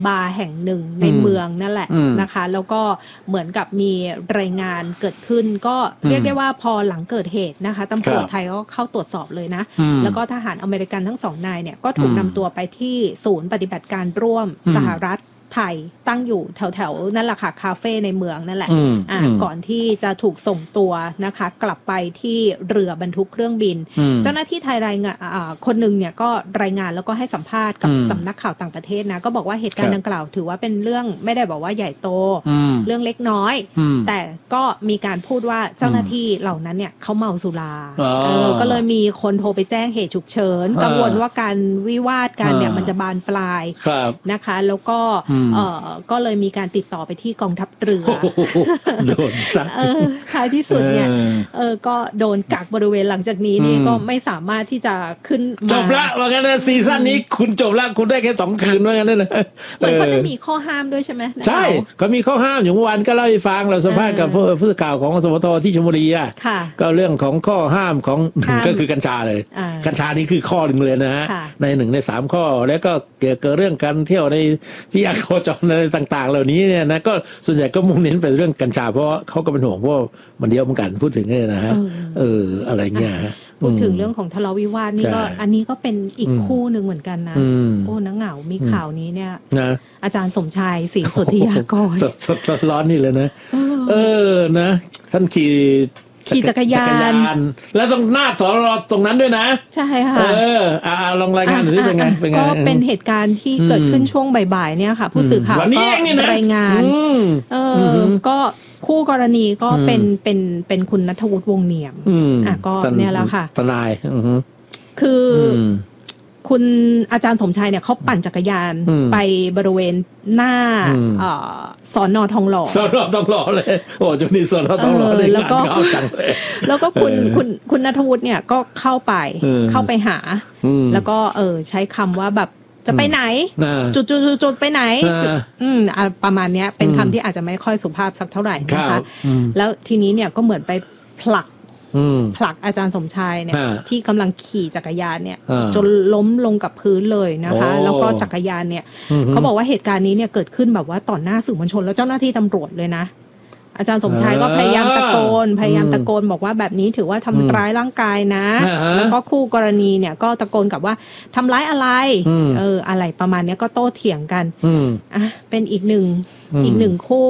บาร์แห่งหนึ่งในเมืองนั่นแหละนะคะแล้วก็เหมือนกับมีรายงานเกิดขึ้นก็เรียกได้ว่าพอหลังเกิดเหตุนะคะตำรวจไทยก็เข้าตรวจสอบเลยนะแล้วก็ทหารอเมริกันทั้ง2 นายเนี่ยก็ถูกนำตัวไปที่ศูนย์ปฏิบัติการร่วมสหรัฐไทยตั้งอยู่แถวๆนั่นแหละค่ะคาเฟ่ในเมืองนั่นแหละก่อนที่จะถูกส่งตัวนะคะกลับไปที่เรือบรรทุกเครื่องบินเจ้าหน้าที่ไทยรายงานคนหนึ่งเนี่ยก็รายงานแล้วก็ให้สัมภาษณ์กับสำนักข่าวต่างประเทศนะก็บอกว่าเหตุการณ์ดังกล่าวถือว่าเป็นเรื่องไม่ได้บอกว่าใหญ่โตเรื่องเล็กน้อยแต่ก็มีการพูดว่าเจ้าหน้าที่เหล่านั้นเนี่ยเขาเมาสุราก็เลยมีคนโทรไปแจ้งเหตุฉุกเฉินกังวลว่าการวิวาทกันเนี่ยมันจะบานปลายนะคะแล้วก็ก็เลยมีการติดต่อไปที่กองทัพเรือโดนซักท้ายที่สุดเนี่ยก็โดนกักบริเวณหลังจากนี้นี่ก็ไม่สามารถที่จะขึ้นจบละว่างั้นนะซีซั่นนี้คุณจบละคุณได้แค่2 คืนว่างั้นนะเหมือนเขาจะมีข้อห้ามด้วยใช่ไหมใช่เขามีข้อห้ามอยู่เมื่อวานก็เล่าให้ฟังเราสัมภาษณ์กับผู้สื่อข่าวของสวทที่ชลบุรีอ่ะก็เรื่องของข้อห้ามของก็คือกัญชาเลยกัญชานี่คือข้อหนึ่งเลยนะฮะใน1 ใน 3 ข้อแล้วก็เกี่ยวกับเรื่องการเที่ยวในที่โคจรอะไรต่างๆเหล่านี้เนี่ยนะก็ส่วนใหญ่ก็มุ่งเน้นไปเรื่องกัญชาเพราะเขาก็เป็นห่วงเพราะมันเยอะเหมือนกันพูดถึงเนี่ยนะฮะอะไรเงี้ยพูดถึงเรื่องของทะเลาะวิวาทนี่ก็อันนี้ก็เป็นอีกคู่หนึ่งเหมือนกันนะโอ้นักเหงามีข่าวนี้เนี่ยอาจารย์สมชายศรีสุทธิยากรสดร้อนนี่เลยนะนะท่านขี่จักรยานแล้วต้องหน้าสรตรงนั้นด้วยนะใช่ค่ะลองรายงานหน่อยสิเป็นไงก็เป็นเหตุการณ์ที่เกิดขึ้นช่วงบ่ายๆเนี่ยค่ะผู้สื่อข่าวก็รายงานก็คู่กรณีก็เป็นคุณณัฐวุฒิวงศ์เนียมก็เนี่ยแล้วค่ะทนายคือคุณอาจารย์สมชายเนี่ยเขาปั่นจักรยานไปบริเวณหน้าสน.ทองหล่อสน.ทองหล่อเลยโอ้จุดนี้สน.ทองหล่อเลยแล้วก็จังเลยแล้วก็คุณณัฐวุฒิเนี่ยก็เข้าไปหาแล้วก็ใช้คำว่าแบบจะไปไหนจุดไปไหนประมาณนี้เป็นคำที่อาจจะไม่ค่อยสุภาพสักเท่าไหร่นะคะแล้วทีนี้เนี่ยก็เหมือนไปผลักอาจารย์สมชายเนี่ยที่กำลังขี่จักรยานเนี่ยจนล้มลงกับพื้นเลยนะคะแล้วก็จักรยานเนี่ยเขาบอกว่าเหตุการณ์นี้เนี่ยเกิดขึ้นแบบว่าต่อหน้าสื่อมวลชนแล้วเจ้าหน้าที่ตำรวจเลยนะอาจารย์สมชายก็พยายามตะโกนบอกว่าแบบนี้ถือว่าทำร้ายร่างกายนะแล้วก็คู่กรณีเนี่ยก็ตะโกนกับว่าทำร้ายอะไรอะไรประมาณนี้ก็โต้เถียงกันเป็นอีกหนึ่งคู่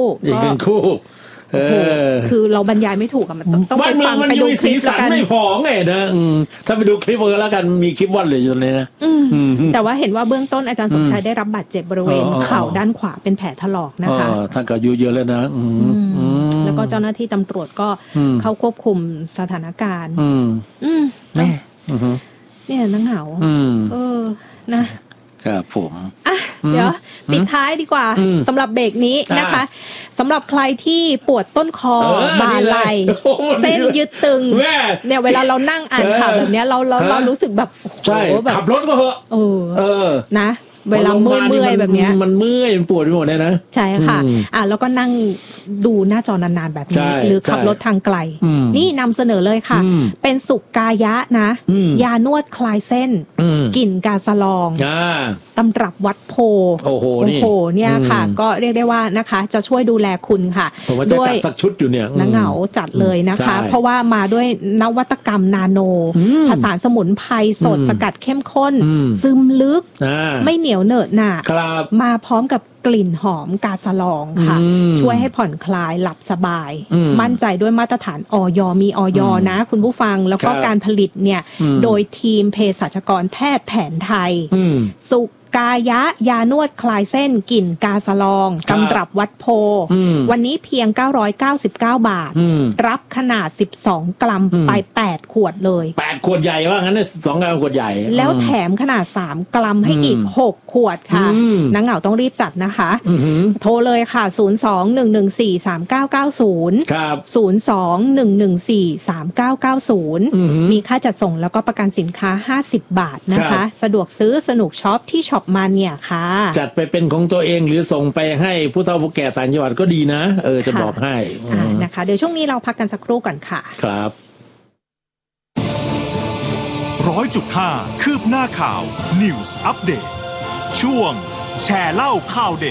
คือเราบรรยายไม่ถูกอะมันต้องไปฟังไปดูคลิปแล้วกันไม่พอไงนะถ้าไปดูคลิปแล้วกันมีคลิปวัดเลยอยู่เลยนะแต่ว่าเห็นว่าเบื้องต้นอาจารย์สมชายได้รับบาดเจ็บบริเวณเข่าด้านขวาเป็นแผลถลอกนะคะท่านก็อายุเยอะแล้วนะแล้วก็เจ้าหน้าที่ตำรวจก็เข้าควบคุมสถานการณ์เนี่ยนักเหงานะครับผมเดี๋ยวปิดท้ายดีกว่าสำหรับเบรกนี้นะคะสำหรับใครที่ปวดต้นคอบ่าไหล่เส้นยึดตึงเนี่ยเวลาเรานั่งอ่านข่าวแบบนี้เรารู้สึกแบบใช่ขับรถก็เหอะนะเวลาเมื่อยแบบนี้มันเมื่อยมันปวดไปหมดเลยนะใช่ค่ะแล้วก็นั่งดูหน้าจอนานๆแบบนี้หรือขับรถทางไกลนี่นำเสนอเลยค่ะเป็นสุกายะนะยานวดคลายเส้นกลิ่นกาสลองตำรับวัดโพโอ้โหเนี่ยค่ะก็เรียกได้ว่านะคะจะช่วยดูแลคุณค่ะด้วยสักชุดอยู่เนี่ยนักเหงาจัดเลยนะคะเพราะว่ามาด้วยนวัตกรรมนาโนผสานสมุนไพรสดสกัดเข้มข้นซึมลึกไม่เหนียวเหนอะหนะมาพร้อมกับกลิ่นหอมกาสลองค่ะช่วยให้ผ่อนคลายหลับสบายมั่นใจด้วยมาตรฐานอย.มีอย.นะคุณผู้ฟังแล้วก็การผลิตเนี่ยโดยทีมเภสัชกรแพทย์แผนไทยสุกายะยานวดคลายเส้นกลิ่นกาสลองตำรับวัดโพวันนี้เพียง999 บาทรับขนาด12 กรัมไป8 ขวดเลย 8 ขวดใหญ่ว่างั้นเนี่ย2 กรัมขวดใหญ่แล้วแถมขนาด3 กรัมให้อีก6 ขวดค่ะนักเหงาต้องรีบจัดนะคะโทรเลยค่ะ02-114-3990 ครับ 02-114-3990มีค่าจัดส่งแล้วก็ประกันสินค้า50 บาทนะคะสะดวกซื้อสนุกช็อปที่ช็อปมาเนี่ยค่ะจัดไปเป็นของตัวเองหรือส่งไปให้ผู้เฒ่าผู้แก่ต่างจังหวัดก็ดีนะจะบอกให้นะคะเดี๋ยวช่วงนี้เราพักกันสักครู่ก่อนค่ะครับ 100.5 คืบหน้าข่าว News Update ช่วงแชร์เล่าข่าวเด็ด